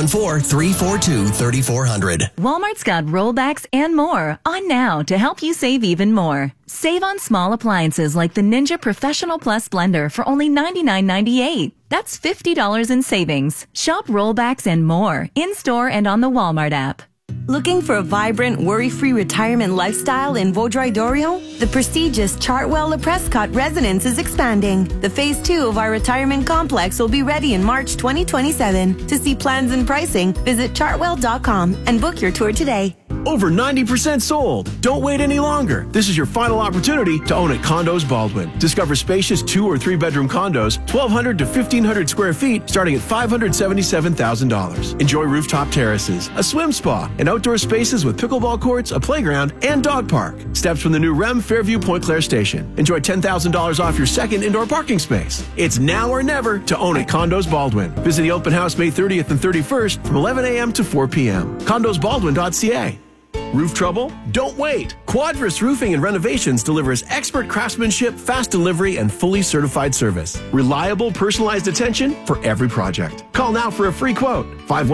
514-342-3400. Walmart's got rollbacks and more on now to help you save even more. Save on small appliances like the Ninja Professional Plus blender for only $99.98. That's $50 in savings. Shop rollbacks and more in-store and on the Walmart app. Looking for a vibrant, worry-free retirement lifestyle in Vaudreuil-Dorion? The prestigious Chartwell Le Prescott residence is expanding. The phase 2 of our retirement complex will be ready in March 2027. To see plans and pricing, visit chartwell.com and book your tour today. Over 90% sold. Don't wait any longer. This is your final opportunity to own at Condos Baldwin. Discover spacious 2 or 3 bedroom condos, 1,200 to 1,500 square feet, starting at $577,000. Enjoy rooftop terraces, a swim spa, and outdoor spaces with pickleball courts, a playground, and dog park. Steps from the new REM Fairview Point Claire station. Enjoy $10,000 off your second indoor parking space. It's now or never to own at Condos Baldwin. Visit the open house May 30th and 31st from 11 a.m. to 4 p.m. CondosBaldwin.ca. Roof trouble? Don't wait. Quadris Roofing and Renovations delivers expert craftsmanship, fast delivery, and fully certified service. Reliable, personalized attention for every project. Call now for a free quote.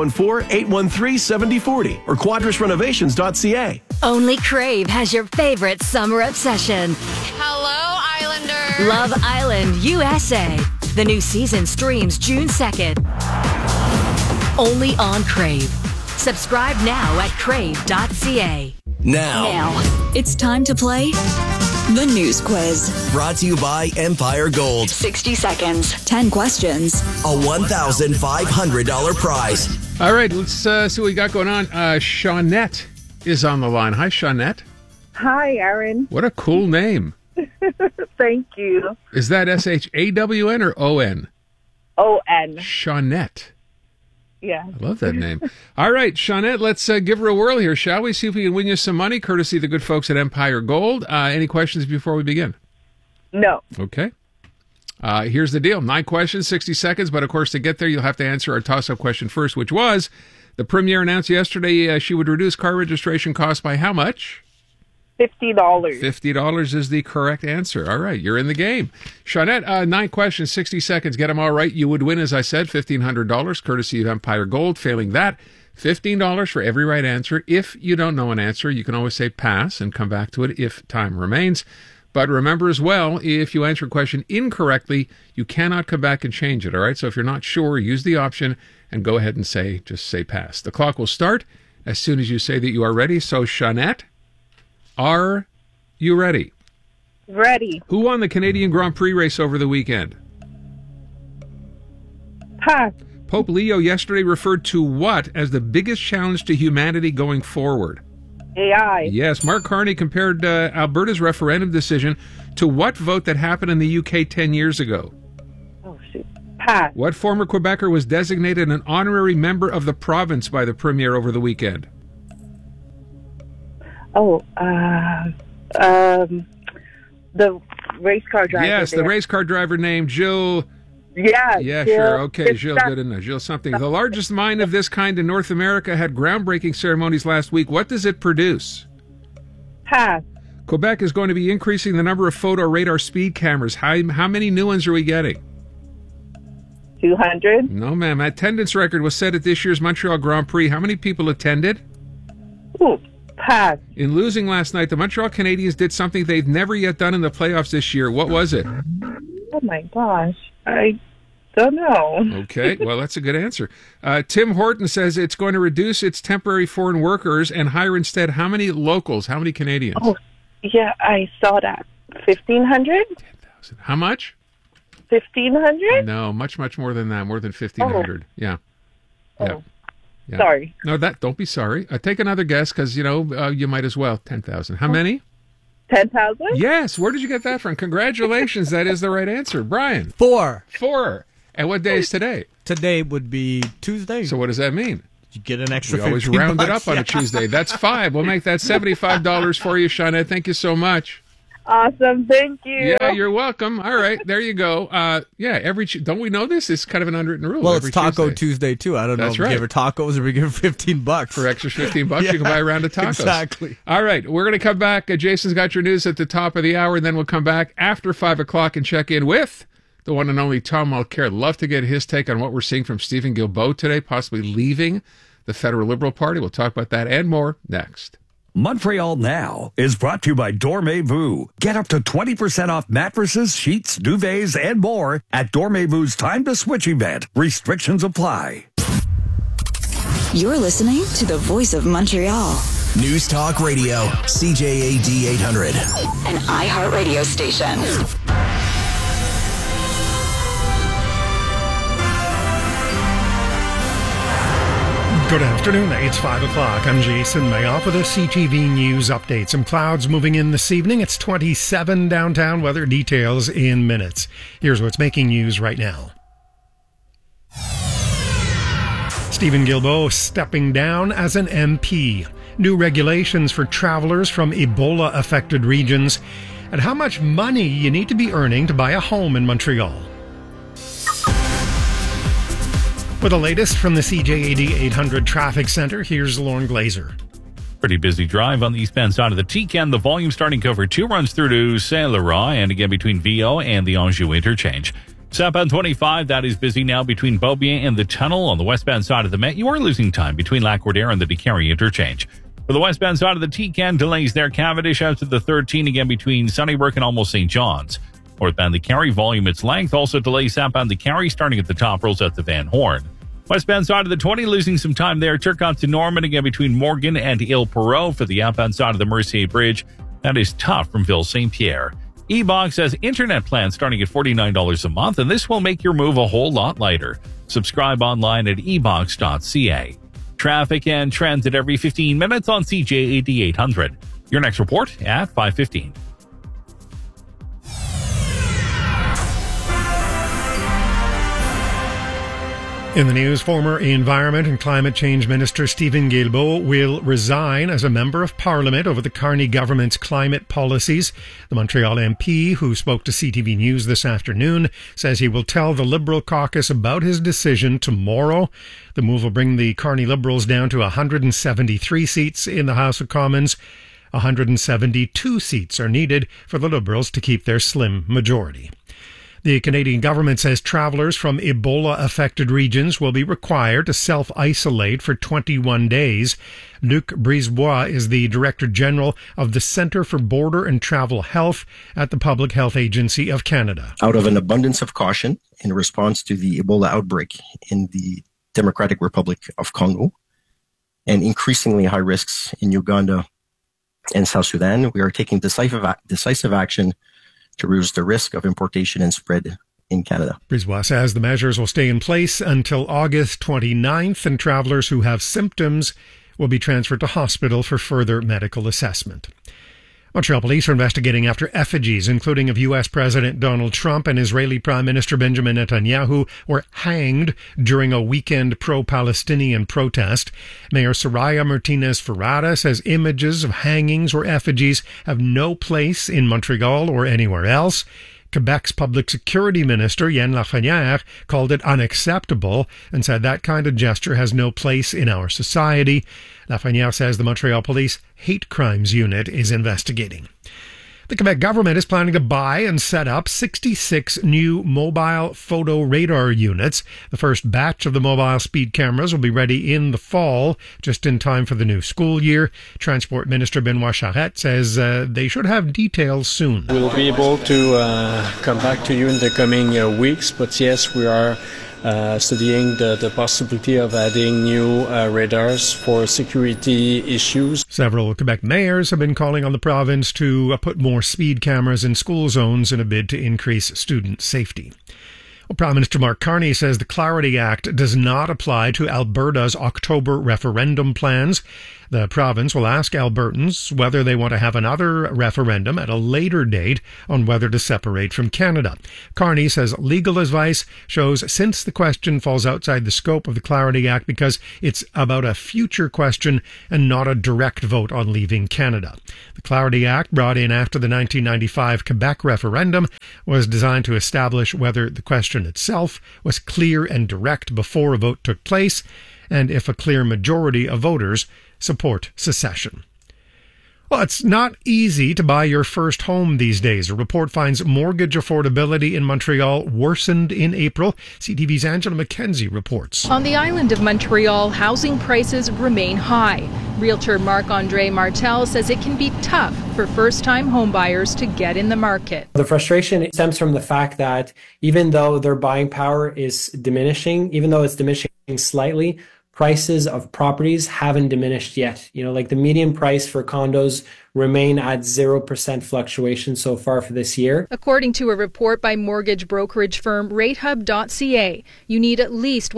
514-813-7040 or quadrisrenovations.ca. Only Crave has your favorite summer obsession. Hello, Islander. Love Island, USA. The new season streams June 2nd. Only on Crave. Subscribe now at crave.ca. Now, it's time to play the news quiz. Brought to you by Empire Gold. 60 seconds, 10 questions, a $1,500 prize. All right, let's see what we got going on. Shawnette is on the line. Hi, Shawnette. Hi, Aaron. What a cool name. Thank you. Is that SHAWN or ON? ON. Shawnette. Yeah. I love that name. All right, Shawnette, let's give her a whirl here, shall we? See if we can win you some money, courtesy of the good folks at Empire Gold. Any questions before we begin? No. Okay. Here's the deal. 9 questions, 60 seconds, but of course, to get there, you'll have to answer our toss-up question first, which was, the Premier announced yesterday she would reduce car registration costs by how much? $50. $50 is the correct answer. All right, you're in the game. Shawnette, 9 questions, 60 seconds. Get them all right. You would win, as I said, $1,500, courtesy of Empire Gold. Failing that, $15 for every right answer. If you don't know an answer, you can always say pass and come back to it if time remains. But remember as well, if you answer a question incorrectly, you cannot come back and change it, all right? So if you're not sure, use the option and go ahead and just say pass. The clock will start as soon as you say that you are ready. So, Shawnette, are you ready? Ready. Who won the Canadian Grand Prix race over the weekend? Pass. Pope Leo yesterday referred to what as the biggest challenge to humanity going forward? AI. Yes. Mark Carney compared Alberta's referendum decision to what vote that happened in the UK 10 years ago? Oh, shoot. Pass. What former Quebecer was designated an honorary member of the province by the Premier over the weekend? Oh, the race car driver. Yes, the race car driver named Jill. Yeah. Yeah, Jill, sure. Okay, Jill, good enough. Jill something. The largest mine of this kind in North America had groundbreaking ceremonies last week. What does it produce? Pass. Quebec is going to be increasing the number of photo radar speed cameras. How many new ones are we getting? 200. No, ma'am. Attendance record was set at this year's Montreal Grand Prix. How many people attended? Ooh. Pass. In losing last night, the Montreal Canadiens did something they've never yet done in the playoffs this year. What was it? Oh my gosh. I Don't know. Okay, well, that's a good answer. Tim Horton says it's going to reduce its temporary foreign workers and hire instead how many locals, how many Canadians? Oh, yeah, I saw that. 1,500? 10,000. How much? 1,500? No, much more than that, more than 1,500. Yeah. Oh. Yeah. Sorry. No, don't be sorry. Take another guess because, you might as well. 10,000. How many? 10,000? Yes. Where did you get that from? Congratulations. That is the right answer. Brian. 4. And what day is today? Today would be Tuesday. So what does that mean? You get an extra We always $15. round it up on a Tuesday. That's 5. We'll make that $75 for you, Shauna. Thank you so much. Awesome. Thank you. Yeah, you're welcome. All right, there you go. Don't we know this? It's kind of an unwritten rule. Well, it's Taco Tuesday, too. I don't know if we give her tacos or we give her $15. For extra $15, you can buy a round of tacos. Exactly. All right, we're going to come back. Jason's got your news at the top of the hour, and then we'll come back after 5 o'clock and check in with the one and only Tom Mulcair. Love to get his take on what we're seeing from Stephen Guilbeault today, possibly leaving the Federal Liberal Party. We'll talk about that and more next. Montreal Now is brought to you by Dormez-vous. Get up to 20% off mattresses, sheets, duvets, and more at Dormez-vou's Time to Switch event. Restrictions apply. You're listening to the voice of Montreal. News Talk Radio, CJAD 800. An iHeartRadio station. Good afternoon. It's 5 o'clock. I'm Jason Mayoff with a CTV News update. Some clouds moving in this evening. It's 27 downtown. Weather details in minutes. Here's what's making news right now. Stephen Guilbeault stepping down as an MP. New regulations for travelers from Ebola-affected regions and how much money you need to be earning to buy a home in Montreal. For the latest from the CJAD 800 Traffic Center, here's Lauren Glazer. Pretty busy drive on the eastbound side of the T-Can. The volume starting cover 2 runs through to Saint-Laurent and again between VO and the Anjou interchange. Southbound 25, that is busy now between Beaubien and the tunnel. On the westbound side of the Met, you are losing time between Lac-Cordaire and the DeCarry interchange. For the westbound side of the T-Can, delays there. Cavendish out to the 13 again between Sunnybrook and almost St. John's. Northbound the Carry volume its length. Also delays southbound the Carry starting at the top rolls at the Van Horn. Westbound side of the 20 losing some time there. Turcotte to Norman again between Morgan and Ile-Perrot. For the outbound side of the Mercier Bridge, that is tough from Ville St. Pierre. eBox has internet plans starting at $49 a month, and this will make your move a whole lot lighter. Subscribe online at ebox.ca. Traffic and transit every 15 minutes on CJAD 800. Your next report at 5:15. In the news, former Environment and Climate Change Minister Stephen Guilbeault will resign as a Member of Parliament over the Carney government's climate policies. The Montreal MP, who spoke to CTV News this afternoon, says he will tell the Liberal caucus about his decision tomorrow. The move will bring the Carney Liberals down to 173 seats in the House of Commons. 172 seats are needed for the Liberals to keep their slim majority. The Canadian government says travellers from Ebola-affected regions will be required to self-isolate for 21 days. Luc Brisebois is the Director General of the Centre for Border and Travel Health at the Public Health Agency of Canada. Out of an abundance of caution in response to the Ebola outbreak in the Democratic Republic of Congo and increasingly high risks in Uganda and South Sudan, we are taking decisive action to reduce the risk of importation and spread in Canada. Brisebois says the measures will stay in place until August 29th, and travellers who have symptoms will be transferred to hospital for further medical assessment. Montreal police are investigating after effigies, including of U.S. President Donald Trump and Israeli Prime Minister Benjamin Netanyahu, were hanged during a weekend pro-Palestinian protest. Mayor Soraya Martinez-Ferrada says images of hangings or effigies have no place in Montreal or anywhere else. Quebec's Public Security Minister, Yann Lafrenière, called it unacceptable and said that kind of gesture has no place in our society. Lafrenière says the Montreal Police Hate Crimes Unit is investigating. The Quebec government is planning to buy and set up 66 new mobile photo radar units. The first batch of the mobile speed cameras will be ready in the fall, just in time for the new school year. Transport Minister Benoit Charette says they should have details soon. We'll be able to come back to you in the coming weeks, but yes, we are studying the possibility of adding new radars for security issues. Several Quebec mayors have been calling on the province to put more speed cameras in school zones in a bid to increase student safety. Well, Prime Minister Mark Carney says the Clarity Act does not apply to Alberta's October referendum plans. The province will ask Albertans whether they want to have another referendum at a later date on whether to separate from Canada. Carney says legal advice shows since the question falls outside the scope of the Clarity Act because it's about a future question and not a direct vote on leaving Canada. The Clarity Act, brought in after the 1995 Quebec referendum, was designed to establish whether the question itself was clear and direct before a vote took place, and if a clear majority of voters support secession. Well, it's not easy to buy your first home these days. A report finds mortgage affordability in Montreal worsened in April. CTV's Angela McKenzie reports. On the island of Montreal, housing prices remain high. Realtor Marc-André Martel says it can be tough for first-time homebuyers to get in the market. The frustration stems from the fact that even though their buying power is diminishing, even though it's diminishing slightly, prices of properties haven't diminished yet. Like the median price for condos remain at 0% fluctuation so far for this year. According to a report by mortgage brokerage firm RateHub.ca, you need at least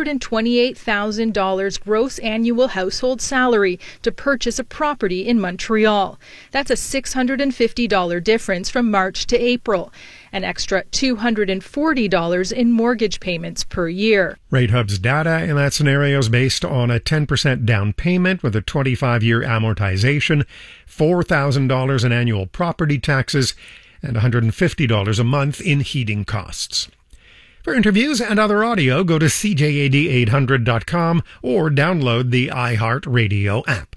$128,000 gross annual household salary to purchase a property in Montreal. That's a $650 difference from March to April. An extra $240 in mortgage payments per year. RateHub's data in that scenario is based on a 10% down payment with a 25-year amortization, $4,000 in annual property taxes, and $150 a month in heating costs. For interviews and other audio, go to CJAD800.com or download the iHeartRadio app.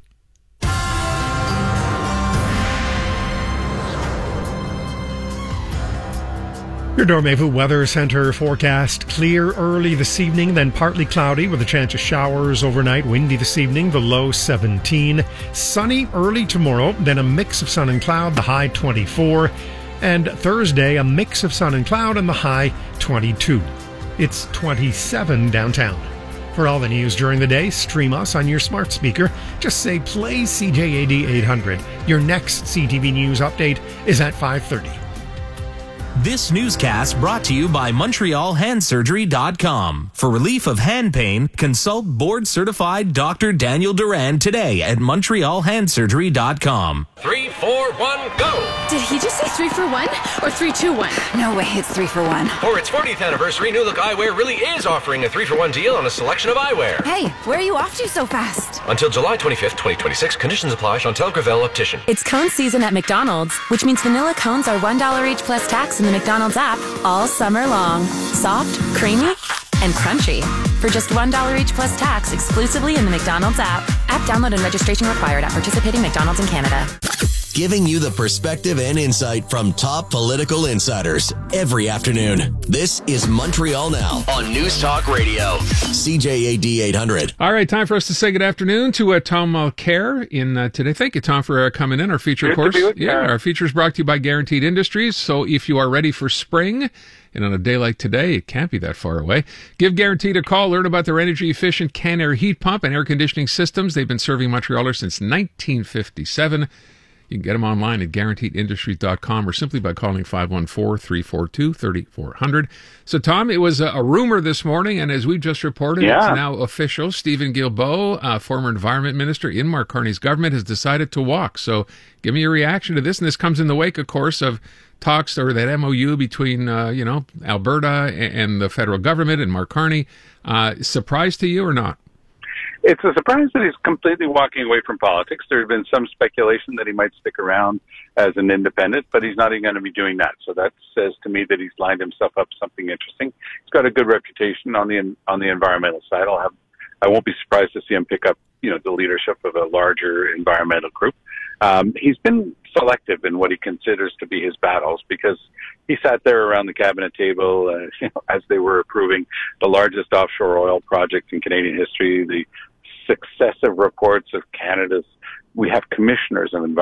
Your Dormevu Weather Center forecast: clear early this evening, then partly cloudy with a chance of showers overnight. Windy this evening, the low 17. Sunny early tomorrow, then a mix of sun and cloud, the high 24. And Thursday, a mix of sun and cloud and the high 22. It's 27 downtown. For all the news during the day, stream us on your smart speaker. Just say play CJAD 800. Your next CTV News update is at 5:30. This newscast brought to you by MontrealHandSurgery.com. For relief of hand pain, consult board-certified Dr. Daniel Duran today at MontrealHandSurgery.com. 3, 4, 1, go! Did he just say 3 for 1 or 3, 2, 1? No way, it's 3 for 1. For its 40th anniversary, New Look Eyewear really is offering a 3-for-1 deal on a selection of eyewear. Hey, where are you off to so fast? Until July 25th, 2026. Conditions apply. Chantal Gravel, Optician. It's cone season at McDonald's, which means vanilla cones are $1 each plus tax in the McDonald's app all summer long. Soft, creamy, and crunchy. For just $1 each plus tax exclusively in the McDonald's app. App download and registration required at participating McDonald's in Canada. Giving you the perspective and insight from top political insiders every afternoon. This is Montreal Now on News Talk Radio, CJAD 800. All right, time for us to say good afternoon to Tom Mulcair in today. Thank you, Tom, for coming in. Our feature, of course. Our feature is brought to you by Guaranteed Industries. So if you are ready for spring, and on a day like today, it can't be that far away, give Guaranteed a call. Learn about their energy-efficient Can-Air heat pump and air conditioning systems. They've been serving Montrealers since 1957. You can get them online at guaranteedindustries.com or simply by calling 514-342-3400. So, Tom, it was a rumor this morning, and as we just reported, it's now official. Stephen Guilbeault, former environment minister in Mark Carney's government, has decided to walk. So give me your reaction to this. And this comes in the wake, of course, of talks or that MOU between, Alberta and the federal government and Mark Carney. Surprise to you or not? It's a surprise that he's completely walking away from politics. There had been some speculation that he might stick around as an independent, but he's not even going to be doing that. So that says to me that he's lined himself up something interesting. He's got a good reputation on the environmental side. I won't be surprised to see him pick up, the leadership of a larger environmental group. He's been selective in what he considers to be his battles, because he sat there around the cabinet table as they were approving the largest offshore oil project in Canadian history, the successive reports of Canada's. We have commissioners of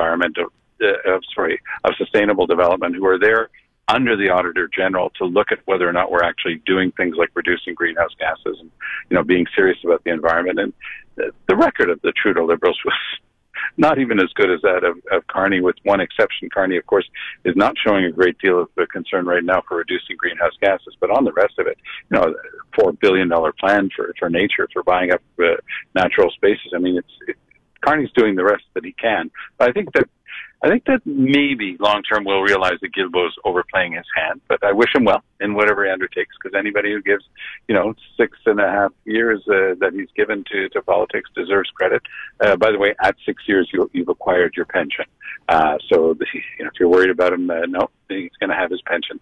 of sustainable development who are there under the Auditor General to look at whether or not we're actually doing things like reducing greenhouse gases and, being serious about the environment. And the record of the Trudeau Liberals was not even as good as that of Carney, with one exception. Carney, of course, is not showing a great deal of concern right now for reducing greenhouse gases. But on the rest of it, $4 billion plan for nature, for buying up natural spaces. I mean, Carney's doing the rest that he can. But I think that maybe long term we'll realize that Guilbeault's overplaying his hand. But I wish him well in whatever he undertakes, because anybody who gives 6.5 years that he's given to politics deserves credit. By the way, at 6 years you've acquired your pension. So if you're worried about him, no, he's going to have his pension.